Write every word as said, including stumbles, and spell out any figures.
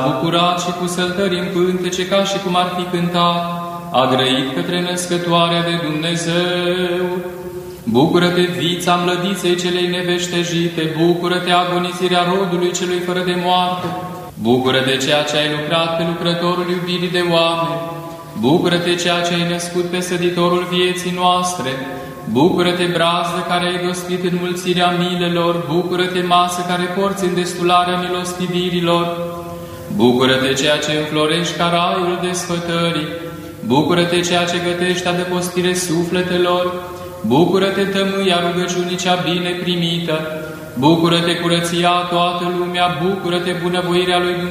bucurat și cu săltări în pântece, ca și cum ar fi cântat, a grăit către născătoarea de Dumnezeu. Bucură-te, vița mlădiței celei neveștejite, bucură-te, agonizirea rodului celui fără de moarte, bucură-te, ceea ce ai lucrat pe lucrătorul iubirii de oameni, bucură-te, ceea ce ai născut pe săditorul vieții noastre, bucură-te, brazdă care ai dospit înmulțirea milelor, bucură-te, masă care porți în destularea milostivirilor, bucură-te, ceea ce înflorești ca raiul desfătării, bucură-te, ceea ce gătești adăpostire sufletelor, bucură-te, tămâia rugăciunii cea bine primită, bucură-te, curăția toată lumea, bucură-te, bunăvoirea lui Dumnezeu.